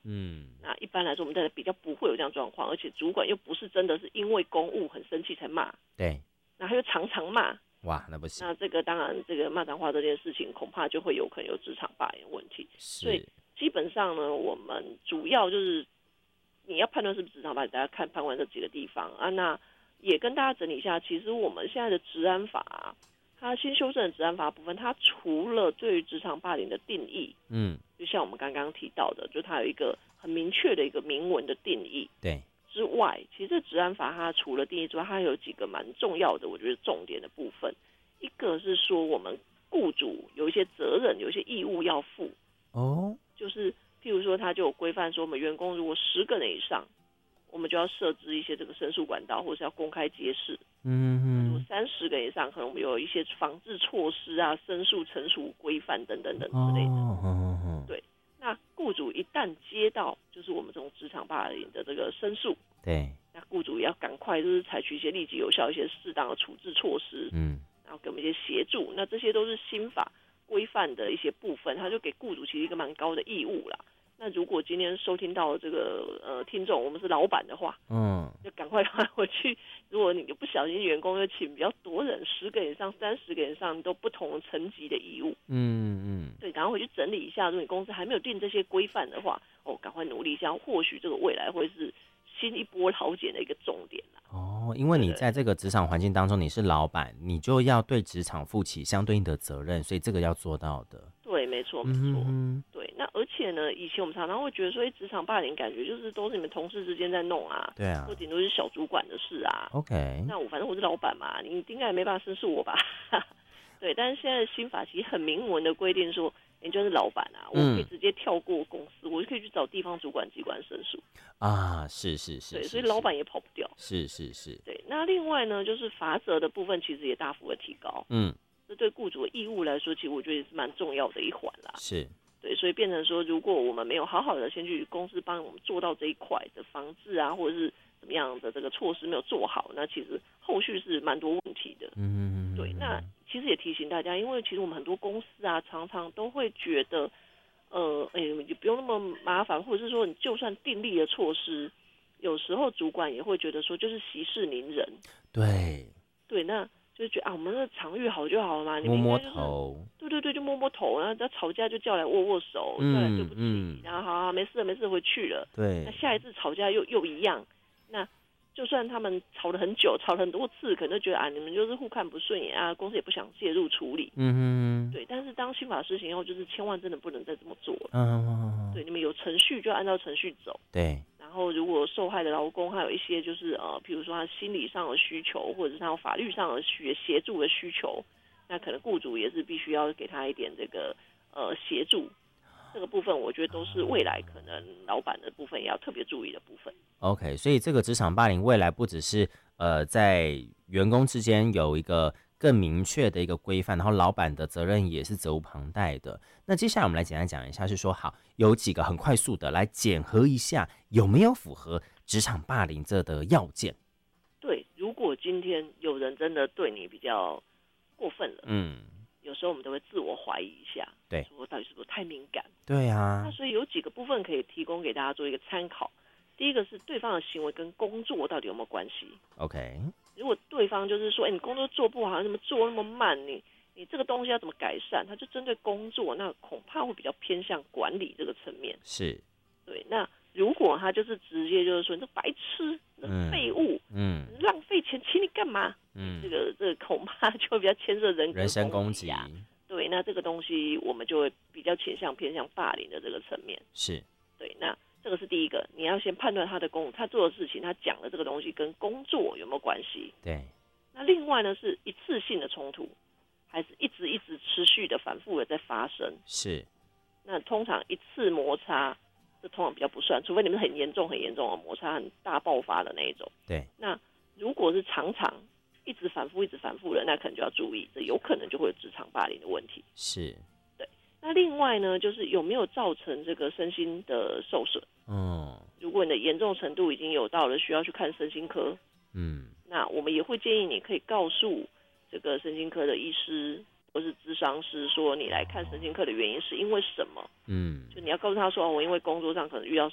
那一般来说，我们大家比较不会有这样状况，而且主管又不是真的是因为公务很生气才骂， 对， 那他又常常骂， 哇，那不行。 那这个当然，这个骂脏话这件事情，恐怕就会有可能有职场霸凌问题。所以基本上呢，我们主要就是你要判断是不是职场霸凌，大家看判断这几个地方啊。那也跟大家整理一下，其实我们现在的治安法，它新修正的治安法部分，它除了对于职场霸凌的定义，就像我们刚刚提到的，就它有一个很明确的一个明文的定义， 对之外，其实治安法它除了定义之外，它有几个蛮重要的，我觉得重点的部分，一个是说我们雇主有一些责任，有一些义务要负，就是譬如说，他就有规范说，我们员工如果10个人以上，我们就要设置一些这个申诉管道，或者是要公开揭示。如果30个以上，可能我们有一些防治措施啊、申诉陈述规范等等等之类的。对，那雇主一旦接到就是我们这种职场霸凌的这个申诉， 对， 那雇主也要赶快就是采取一些立即有效、一些适当的处置措施，然后给我们一些协助。那这些都是新法规范的一些部分，他就给雇主其实一个蛮高的义务啦。那如果今天收听到这个听众，我们是老板的话，就赶快回去。如果你不小心员工又请比较多人，10个以上、30个以上都不同层级的义务，对，然后回去整理一下。如果你公司还没有定这些规范的话，赶快努力一下，或许这个未来会是新一波劳检的一个重点啦。 因为你在这个职场环境当中，你是老板，你就要对职场负起相对应的责任，所以这个要做到的。 对，没错，没错。对，那而且呢，以前我们常常会觉得说，职场霸凌感觉就是都是你们同事之间在弄啊， 对啊， 或顶多是小主管的事啊。 OK， 那反正我是老板嘛，你应该也没办法申诉我吧？对，但是现在的新法其实很明文的规定说，你就是老板啊，我可以直接跳过公司，我就可以去找地方主管机关申诉啊，是是是， 对，所以老板也跑不掉。 是是是， 对。那另外呢，就是罚则的部分其实也大幅的提高，这对雇主的义务来说，其实我觉得也是蛮重要的一环啦。 是。 对，所以变成说，如果我们没有好好的先去公司帮我们做到这一块的防治啊，或者是怎么样的这个措施没有做好，那其实后续是蛮多问题的。对，那其实也提醒大家，因为其实我们很多公司啊，常常都会觉得，你不用那么麻烦，或者是说你就算订立了措施，有时候主管也会觉得说，就是息事宁人。对，那就觉得我们的场域好就好了嘛，你们应该就是摸头， 对，就摸摸头，然后要吵架就叫来握握手，叫来对不起，然后好，没事回去了。 对， 那下一次吵架又一样，那就算他们吵了很久，吵了很多次，可能就觉得你们就是互看不顺眼啊，公司也不想介入处理。对，但是当新法施行后，就是千万真的不能再这么做了。对，你们有程序就按照程序走。 对。 然后，如果受害的劳工还有一些就是比如说他心理上的需求，或者是他有法律上的协助的需求，那可能雇主也是必须要给他一点这个协助。这个部分我觉得都是未来可能老板的部分也要特别注意的部分。 OK， 所以这个职场霸凌未来不只是在员工之间有一个更明确的一个规范，然后老板的责任也是责无旁贷的。那接下来我们来简单讲一下，是说好有几个很快速的来检核一下有没有符合职场霸凌这的要件。 对，如果今天有人真的对你比较过分了，有时候我们都会自我怀疑一下， 对， 说到底是不是太敏感？ 对啊。 那所以有几个部分可以提供给大家做一个参考。第一个是对方的行为跟工作到底有没有关系 ？OK， 如果对方就是说，你工作做不好，怎么做那么慢，你这个东西要怎么改善？他就针对工作，那恐怕会比较偏向管理这个层面。 是， 对。那如果他就是直接就是说，你这白痴，那废物，浪费钱，请你干嘛？这个恐怕就比较牵涉人身攻击啊。对，那这个东西我们就会比较偏向霸凌的这个层面。 是， 对。那这个是第一个，你要先判断他做的事情，他讲的这个东西跟工作有没有关系。 对。 那另外呢，是一次性的冲突，还是一直持续的反复的在发生？是。那通常一次摩擦，这通常比较不算，除非你们很严重的摩擦，很大爆发的那一种。 对。 那如果是常常一直反复的，那可能就要注意，这有可能就会有职场霸凌的问题。 是。 对。那另外呢，就是有没有造成这个身心的受损？如果你的严重程度已经有到了需要去看身心科，那我们也会建议你可以告诉这个身心科的医师或是咨商师说，你来看身心科的原因是因为什么？就你要告诉他说，我因为工作上可能遇到